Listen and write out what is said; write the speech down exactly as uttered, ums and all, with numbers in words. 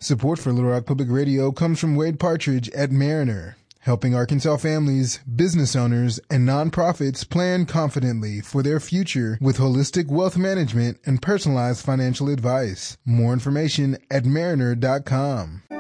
Support for Little Rock Public Radio comes from Wade Partridge at Mariner, helping Arkansas families, business owners, and nonprofits plan confidently for their future with holistic wealth management and personalized financial advice. More information at mariner dot com.